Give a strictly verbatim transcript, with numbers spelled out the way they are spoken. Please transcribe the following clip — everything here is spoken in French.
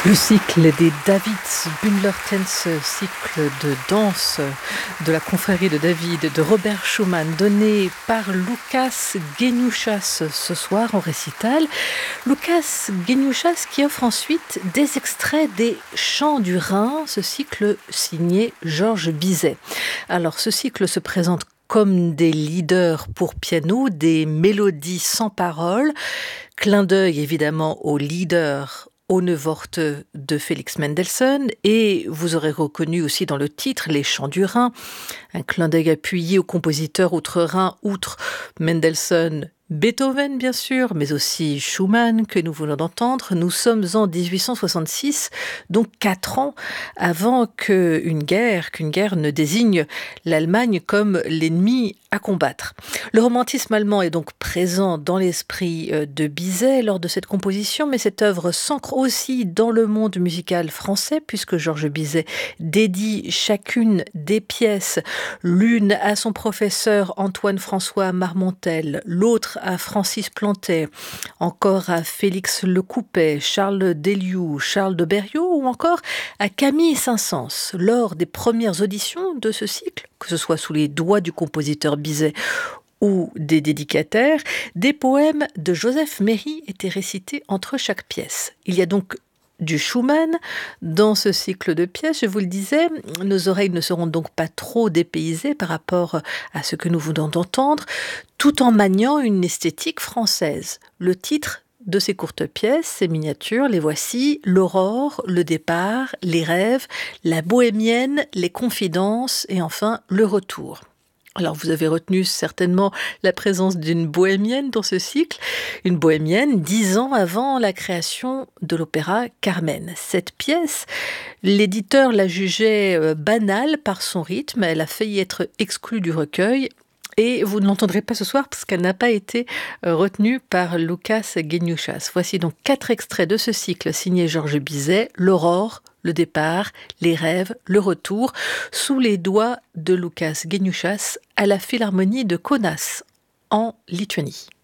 Le cycle des Davids Bündlertänze, cycle de danse de la confrérie de David de Robert Schumann, donné par Łukasz Geniuszas ce soir en récital. Łukasz Geniuszas qui offre ensuite des extraits des Chants du Rhin, ce cycle signé Georges Bizet. Alors ce cycle se présente comme des leaders pour piano, des mélodies sans paroles, clin d'œil évidemment aux leaders Oneworte de Félix Mendelssohn, et vous aurez reconnu aussi dans le titre les Chants du Rhin, un clin d'œil appuyé aux compositeurs outre-Rhin, outre Mendelssohn, Beethoven bien sûr, mais aussi Schumann que nous venons d'entendre. Nous sommes en dix-huit cent soixante-six, donc quatre ans avant qu'une guerre, qu'une guerre ne désigne l'Allemagne comme l'ennemi à combattre. Le romantisme allemand est donc présent dans l'esprit de Bizet lors de cette composition, mais cette œuvre s'ancre aussi dans le monde musical français, puisque Georges Bizet dédie chacune des pièces, l'une à son professeur Antoine-François Marmontel, l'autre à Francis Plantet, encore à Félix Lecoupet, Charles Delioux, Charles de Berriot ou encore à Camille Saint-Saëns. Lors des premières auditions de ce cycle, que ce soit sous les doigts du compositeur Bizet ou des dédicataires, des poèmes de Joseph Méry étaient récités entre chaque pièce. Il y a donc du Schumann dans ce cycle de pièces, je vous le disais. Nos oreilles ne seront donc pas trop dépaysées par rapport à ce que nous venons d'entendre, tout en maniant une esthétique française. Le titre de ces courtes pièces, ces miniatures, les voici: l'aurore, le départ, les rêves, la bohémienne, les confidences et enfin le retour. Alors vous avez retenu certainement la présence d'une bohémienne dans ce cycle, une bohémienne dix ans avant la création de l'opéra Carmen. Cette pièce, l'éditeur la jugeait banale par son rythme, elle a failli être exclue du recueil. Et vous ne l'entendrez pas ce soir parce qu'elle n'a pas été retenue par Łukasz Geniuszas. Voici donc quatre extraits de ce cycle signé Georges Bizet, l'aurore, le départ, les rêves, le retour, sous les doigts de Łukasz Geniuszas à la Philharmonie de Kaunas, en Lituanie.